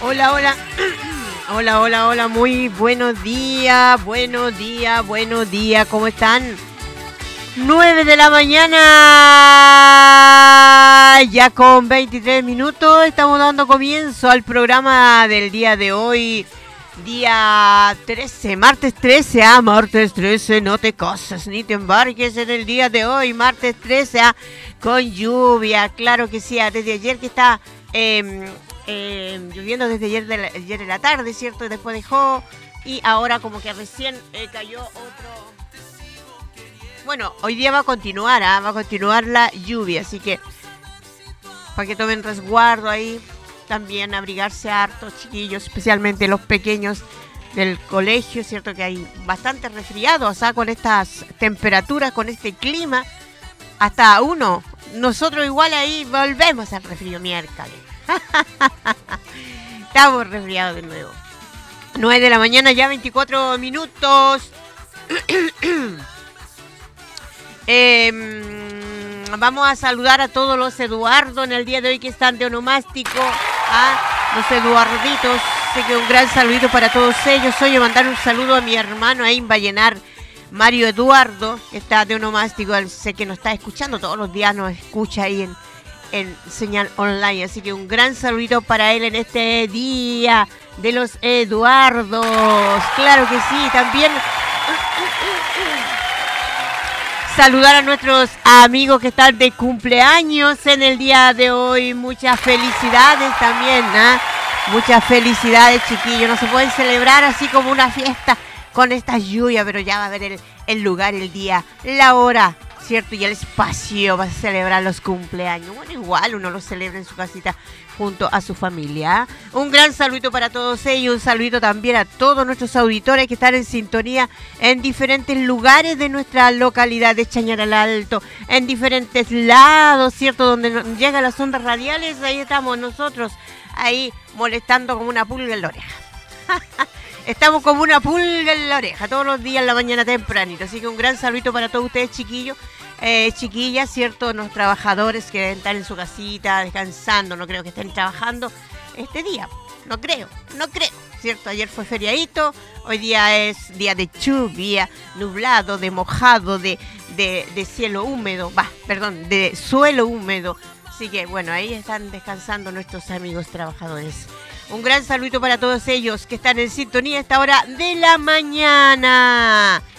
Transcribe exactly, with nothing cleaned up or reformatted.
Hola, hola. Hola, hola, hola. Muy buenos días, buenos días, buenos días. ¿Cómo están? nueve de la mañana, ya con veintitrés minutos. Estamos dando comienzo al programa del día de hoy. Día trece, martes trece, ah, martes trece, no te cosas ni te embarques en el día de hoy, martes trece, ah, con lluvia, claro que sí, ah, desde ayer que está eh, eh, lloviendo desde ayer de, la, ayer de la tarde, ¿cierto? Y después dejó y ahora como que recién eh, cayó otro... Bueno, hoy día va a continuar, ¿ah? Va a continuar la lluvia, así que para que tomen resguardo ahí. También abrigarse harto, chiquillos, especialmente los pequeños del colegio, ¿cierto? Que hay bastante resfriados, ¿sabes? Con estas temperaturas, con este clima, hasta uno, nosotros igual ahí volvemos al resfrío miércoles. Estamos resfriados de nuevo. nueve de la mañana, ya veinticuatro minutos. eh... Vamos a saludar a todos los Eduardo en el día de hoy que están de onomástico, a los Eduarditos. Así que un gran saludito para todos ellos. Hoy mandar un saludo a mi hermano ahí en Vallenar, Mario Eduardo, que está de onomástico. Él sé que nos está escuchando todos los días, nos escucha ahí en, en señal online. Así que un gran saludito para él en este día de los Eduardos. Claro que sí, también... Saludar a nuestros amigos que están de cumpleaños en el día de hoy. Muchas felicidades también, ¿eh? Muchas felicidades, chiquillos. No se pueden celebrar así como una fiesta con esta lluvia, pero ya va a haber el, el lugar, el día, la hora, ¿cierto? Y el espacio para celebrar los cumpleaños. Bueno, igual uno lo celebra en su casita junto a su familia. Un gran saludo para todos ellos, un saludito también a todos nuestros auditores que están en sintonía en diferentes lugares de nuestra localidad de Chañaral Alto, en diferentes lados, ¿cierto? Donde llegan las ondas radiales, ahí estamos nosotros, ahí molestando como una pulga en la oreja. Estamos como una pulga en la oreja todos los días en la mañana tempranito, así que un gran saludo para todos ustedes, chiquillos. Eh, chiquillas, ¿cierto? Los trabajadores que están en su casita descansando, no creo que estén trabajando este día, no creo, no creo, ¿cierto? Ayer fue feriadito, hoy día es día de lluvia, nublado, de mojado, de, de, de cielo húmedo, va, perdón, de suelo húmedo, así que bueno, ahí están descansando nuestros amigos trabajadores. Un gran saludo para todos ellos que están en sintonía a esta hora de la mañana.